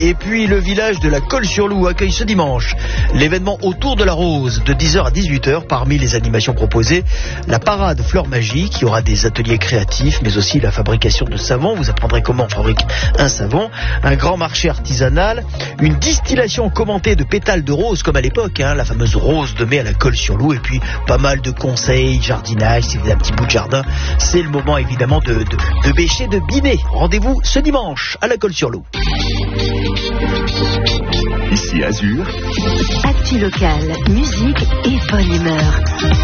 Et puis le village de la Colle-sur-Loup accueille ce dimanche l'événement Autour de la Rose de 10h à 18h. Parmi les animations proposées, la parade Fleurs Magiques, qui aura des ateliers créatifs, mais aussi la fabrication de savon. Vous apprendrez comment on fabrique un savon. Un grand marché artisanal, une distillation commentée de pétales de rose comme à l'époque, la fameuse rose de mai à la Colle-sur-Loup. Et puis pas mal de conseils, jardinage, si vous avez un petit bout de jardin. C'est le moment évidemment de bêcher, de biner. Rendez-vous ce dimanche à la Colle-sur-Loup. Ici Azur. Actu local, musique et bonne humeur.